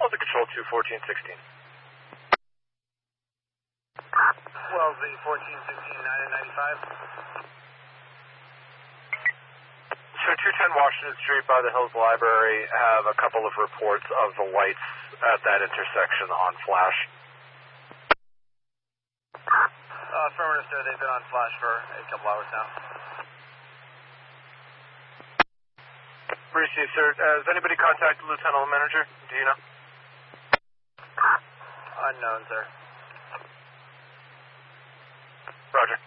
Delta Control 21416. Wellesley 1416, 995. So 210 Washington Street by the Hills Library have a couple of reports of the lights at that intersection on flash. Affirmative, sir. They've been on flash for a couple hours now. Received, sir. Has anybody contacted Lieutenant Manager? Do you know? Unknown, sir. Roger.